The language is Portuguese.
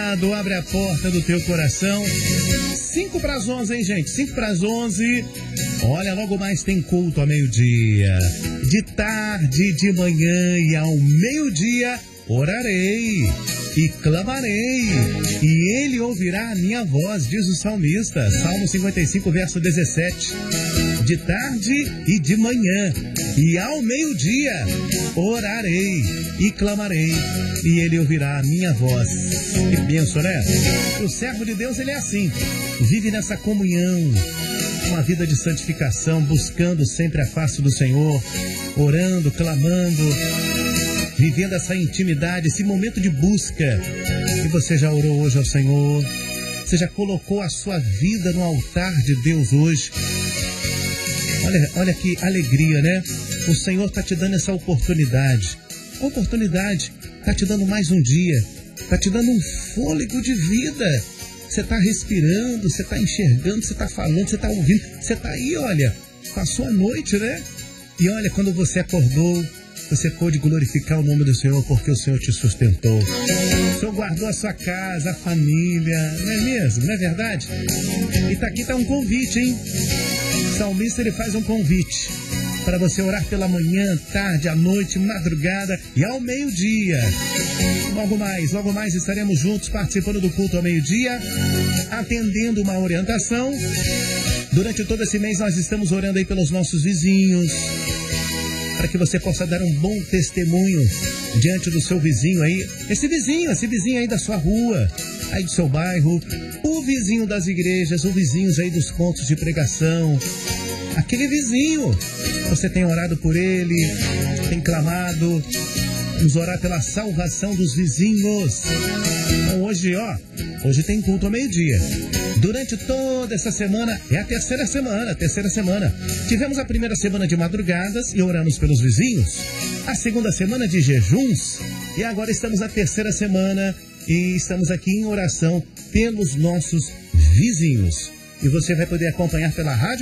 lado, abre a porta do teu coração. 5 para as 11, hein, gente? 5 para as 11. Olha, logo mais tem culto ao meio-dia. De tarde, de manhã e ao meio-dia, orarei e clamarei, e ele ouvirá a minha voz, diz o salmista. Salmo 55, verso 17. De tarde e de manhã e ao meio-dia, orarei e clamarei, e ele ouvirá a minha voz. Que bênção, né? O servo de Deus, ele é assim, vive nessa comunhão, uma vida de santificação, buscando sempre a face do Senhor, orando, clamando, vivendo essa intimidade, esse momento de busca. E você já orou hoje ao Senhor? Você já colocou a sua vida no altar de Deus hoje? Olha que alegria, né? O Senhor está te dando essa oportunidade. Está te dando mais um dia. Está te dando um fôlego de vida. Você está respirando, você está enxergando, você está falando, você está ouvindo. Você está aí, olha, passou a noite, né? E olha, quando você acordou, você pôde glorificar o nome do Senhor, porque o Senhor te sustentou. O Senhor guardou a sua casa, a família, não é mesmo? Não é verdade? E aqui está um convite, hein? O salmista, ele faz um convite para você orar pela manhã, tarde, à noite, madrugada e ao meio-dia. Logo mais estaremos juntos participando do culto ao meio-dia, atendendo uma orientação. Durante todo esse mês nós estamos orando aí pelos nossos vizinhos, para que você possa dar um bom testemunho diante do seu vizinho aí. Esse vizinho aí da sua rua, aí do seu bairro, o vizinho das igrejas, os vizinhos aí dos pontos de pregação. Aquele vizinho, você tem orado por ele, tem clamado. Vamos orar pela salvação dos vizinhos. Então hoje tem culto ao meio-dia. Durante toda essa semana, é a terceira semana. Tivemos a primeira semana de madrugadas e oramos pelos vizinhos. A segunda semana de jejuns. E agora estamos na terceira semana e estamos aqui em oração pelos nossos vizinhos. E você vai poder acompanhar pela rádio